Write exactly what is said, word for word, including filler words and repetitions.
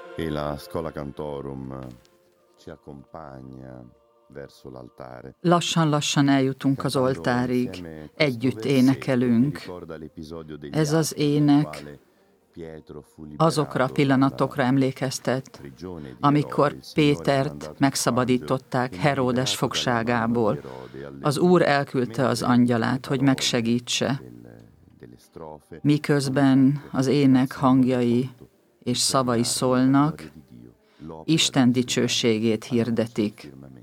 E la Schola Cantorum ci accompagna verso l'altare. Lassan-lassan eljutunk az oltárig, együtt énekelünk. Ez az ének azokra a pillanatokra emlékeztet, amikor Pétert megszabadították Heródes fogságából. Az Úr elküldte az angyalát, hogy megsegítse. Miközben az ének hangjai és szavai szólnak, Isten dicsőségét hirdetik.